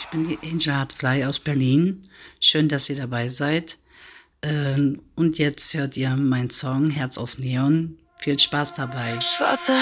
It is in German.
Ich bin die Angel Hartfly aus Berlin. Schön, dass ihr dabei seid. Und jetzt hört ihr meinen Song Herz aus Neon. Viel Spaß dabei. Schwarze